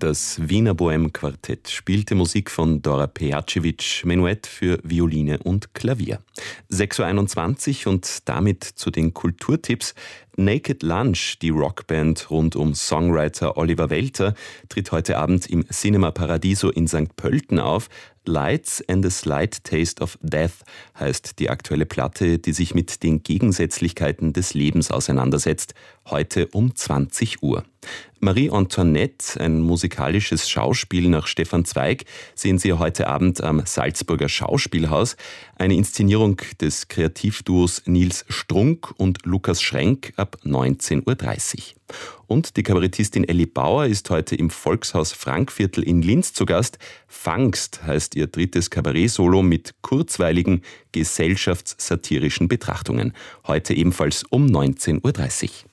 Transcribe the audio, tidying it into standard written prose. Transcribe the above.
Das Wiener Bohème-Quartett spielte Musik von Dora Pejacevic, Menuett für Violine und Klavier. 6.21 Uhr und damit zu den Kulturtipps. Naked Lunch, die Rockband rund um Songwriter Oliver Welter, tritt heute Abend im Cinema Paradiso in St. Pölten auf. Lights and a Slight Taste of Death heißt die aktuelle Platte, die sich mit den Gegensätzlichkeiten des Lebens auseinandersetzt. Heute um 20 Uhr. Marie Antoinette, ein musikalisches Schauspiel nach Stefan Zweig, sehen Sie heute Abend am Salzburger Schauspielhaus. Eine Inszenierung des Kreativduos Nils Strunk und Lukas Schrenk ab 19.30 Uhr. Und die Kabarettistin Elli Bauer ist heute im Volkshaus Frankviertel in Linz zu Gast. Fangst heißt ihr drittes Kabarett-Solo mit kurzweiligen gesellschaftssatirischen Betrachtungen. Heute ebenfalls um 19.30 Uhr.